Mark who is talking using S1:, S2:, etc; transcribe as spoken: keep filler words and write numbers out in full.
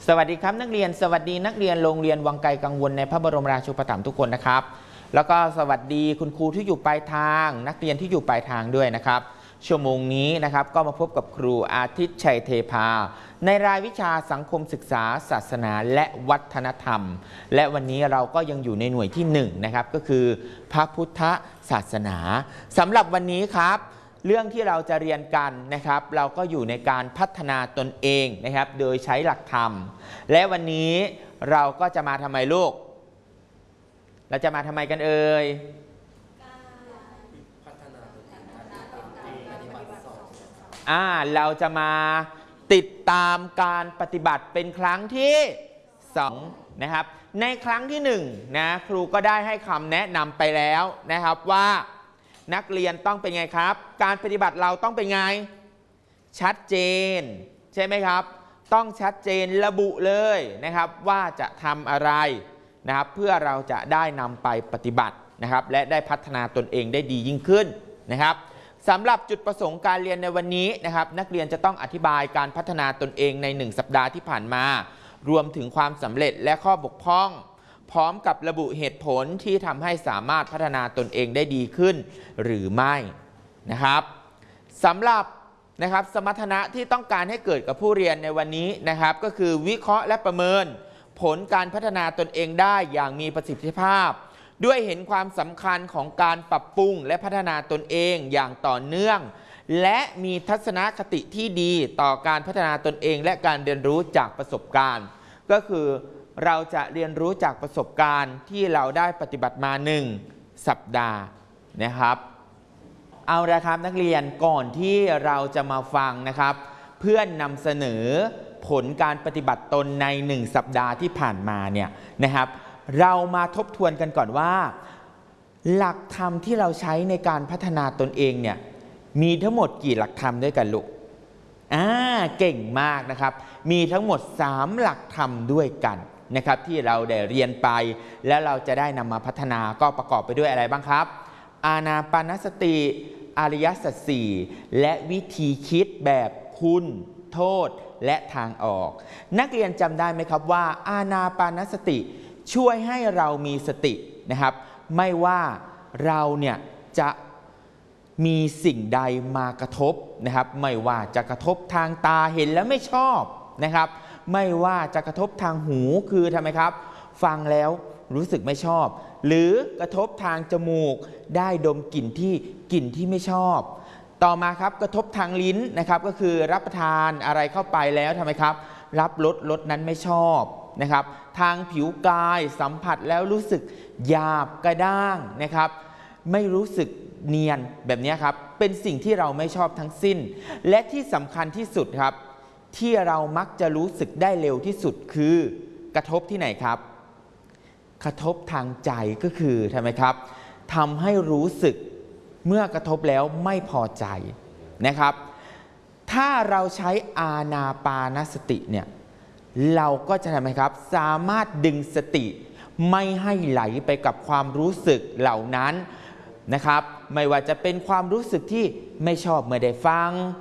S1: สวัสดีครับนักเรียนสวัสดีนักเรียนโรงเรียนวังไกลกังวลในพระบรมราชูปถัมภ์ทุกคนนะครับแล้วก็สวัสดีคุณครูที่อยู่ปลายทางนักเรียนที่อยู่ปลายทางด้วยนะครับชั่วโมงนี้นะครับก็มาพบกับครูอาทิตย์ชัยเทพาในรายวิชาสังคมศึกษาศาสนาและวัฒนธรรมและวันนี้เราก็ยังอยู่ในหน่วยที่หนึ่งนะครับก็คือพระพุทธศาสนาสำหรับวันนี้ครับเรื่องที่เราจะเรียนกันนะครับเราก็อยู่ในการพัฒนาตนเองนะครับโดยใช้หลักธรรมและวันนี้เราก็จะมาทำไมลูกเราจะมาทำไมกันเอ่ยอ่าเราจะมาติดตามการปฏิบัติเป็นครั้งที่สองนะครับในครั้งที่หนึ่งนะครูก็ได้ให้คำแนะนำไปแล้วนะครับว่านักเรียนต้องเป็นไงครับการปฏิบัติเราต้องเป็นไงชัดเจนใช่ไหมครับต้องชัดเจนระบุเลยนะครับว่าจะทำอะไรนะครับเพื่อเราจะได้นำไปปฏิบัตินะครับและได้พัฒนาตนเองได้ดียิ่งขึ้นนะครับสำหรับจุดประสงค์การเรียนในวันนี้นะครับนักเรียนจะต้องอธิบายการพัฒนาตนเองในหนึ่งสัปดาห์ที่ผ่านมารวมถึงความสำเร็จและข้อบกพร่องพร้อมกับระบุเหตุผลที่ทำให้สามารถพัฒนาตนเองได้ดีขึ้นหรือไม่นะครับสำหรับนะครับสมรรถนะที่ต้องการให้เกิดกับผู้เรียนในวันนี้นะครับก็คือวิเคราะห์และประเมินผลการพัฒนาตนเองได้อย่างมีประสิทธิภาพด้วยเห็นความสำคัญของการปรับปรุงและพัฒนาตนเองอย่างต่อเนื่องและมีทัศนคติที่ดีต่อการพัฒนาตนเองและการเรียนรู้จากประสบการณ์ก็คือเราจะเรียนรู้จากประสบการณ์ที่เราได้ปฏิบัติมาหนึ่งสัปดาห์นะครับเอาละครับนักเรียนก่อนที่เราจะมาฟังนะครับเพื่อนนำเสนอผลการปฏิบัติตนในหนึ่งสัปดาห์ที่ผ่านมาเนี่ยนะครับเรามาทบทวนกันก่อนว่าหลักธรรมที่เราใช้ในการพัฒนาตนเองเนี่ยมีทั้งหมดกี่หลักธรรมด้วยกันลูกอ่าเก่งมากนะครับมีทั้งหมดสามหลักธรรมด้วยกันนะครับที่เราได้เรียนไปแล้วเราจะได้นำมาพัฒนาก็ประกอบไปด้วยอะไรบ้างครับอานาปานสติอริยสัจสี่และวิธีคิดแบบคุณโทษและทางออกนักเรียนจำได้ไหมครับว่าอานาปานสติช่วยให้เรามีสตินะครับไม่ว่าเราเนี่ยจะมีสิ่งใดมากระทบนะครับไม่ว่าจะกระทบทางตาเห็นแล้วไม่ชอบนะครับไม่ว่าจะกระทบทางหูคือทำไมครับฟังแล้วรู้สึกไม่ชอบหรือกระทบทางจมูกได้ดมกลิ่นที่กลิ่นที่ไม่ชอบต่อมาครับกระทบทางลิ้นนะครับก็คือรับประทานอะไรเข้าไปแล้วทำไมครับรับรสรสนั้นไม่ชอบนะครับทางผิวกายสัมผัสแล้วรู้สึกหยาบกระด้างนะครับไม่รู้สึกเนียนแบบนี้ครับเป็นสิ่งที่เราไม่ชอบทั้งสิ้นและที่สำคัญที่สุดครับที่เรามักจะรู้สึกได้เร็วที่สุดคือกระทบที่ไหนครับกระทบทางใจก็คือทำไมครับทำให้รู้สึกเมื่อกระทบแล้วไม่พอใจนะครับถ้าเราใช้อานาปานสติเนี่ยเราก็จะทำไมครับสามารถดึงสติไม่ให้ไหลไปกับความรู้สึกเหล่านั้นนะครับไม่ว่าจะเป็นความรู้สึกที่ไม่ชอบเมื่อได้ฟัง